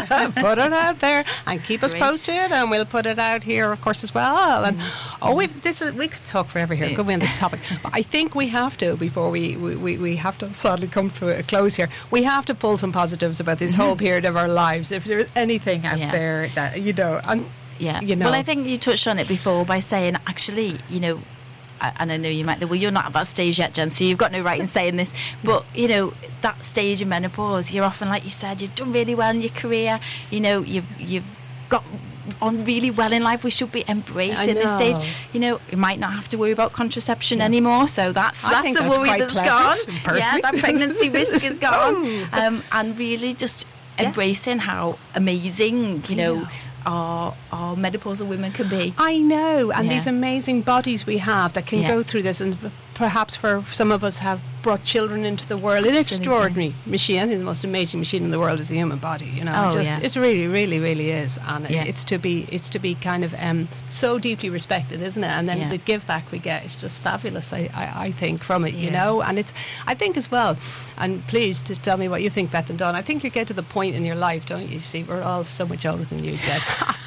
Put it out there and keep us posted, and we'll put it out here, of course, as well. And we could talk forever here. Could we on this topic? But I think we have to, before we have to sadly come to a close here. We have to pull some positives about this whole period of our lives. If there's anything out there that Well, I think you touched on it before by saying, actually, and I know you might, well, you're not at that stage yet, Jen, so you've got no right in saying this, but, that stage of menopause, you're often, like you said, you've done really well in your career, you've got on really well in life. We should be embracing this stage. You might not have to worry about contraception anymore, so that's a worry that's gone. Yeah, that pregnancy risk is gone. And really just embracing how amazing, our menopausal women can be. I know, and these amazing bodies we have that can go through this, and perhaps for some of us have brought children into the world. An extraordinary machine. I think the most amazing machine in the world is the human body. It really, really, really is, and it's to be kind of so deeply respected, isn't it? And then the give back we get is just fabulous. I think from it, and it's. I think as well. And please just tell me what you think, Beth and Dawn. I think you get to the point in your life, don't you? See, we're all so much older than you, Jen.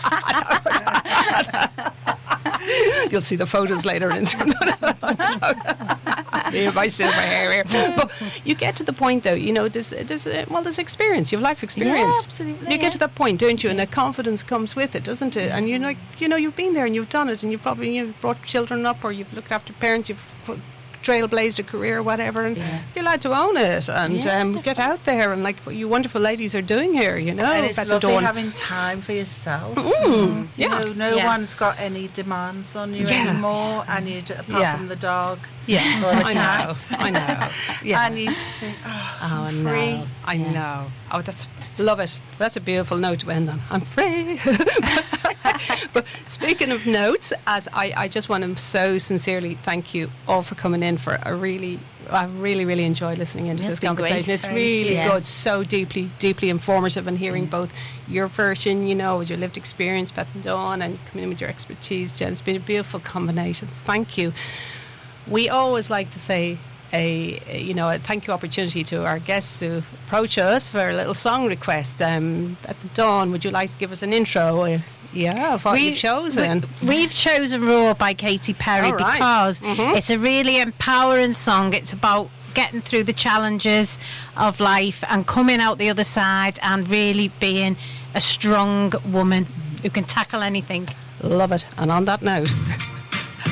You'll see the photos later on Instagram. My silver hair here. But you get to the point, though, there's experience. You have life experience. Yeah, absolutely. You get to that point, don't you? And the confidence comes with it, doesn't it? And you've been there and you've done it, and you've brought children up, or you've looked after parents, you've trailblazed a career or whatever, and you're allowed to own it and get out there, and like what you wonderful ladies are doing here, and it's lovely having time for yourself. No one's got any demands on you anymore, and apart from the dog or the cat. I know. And you just think, I'm free. I know. Love it. That's a beautiful note to end on. I'm free. But speaking of notes, I just want to so sincerely thank you all for coming in I really, really enjoyed listening into this conversation. It's really good, so deeply, deeply informative, and hearing both your version, with your lived experience, Beth and Dawn, and coming in with your expertise, Jen. It's been a beautiful combination. Thank you. We always like to say a thank you opportunity to our guests who approach us for a little song request. Beth and Dawn, would you like to give us an intro? Of what you've chosen. We've chosen Raw by Katy Perry because it's a really empowering song. It's about getting through the challenges of life and coming out the other side and really being a strong woman who can tackle anything. Love it. And on that note...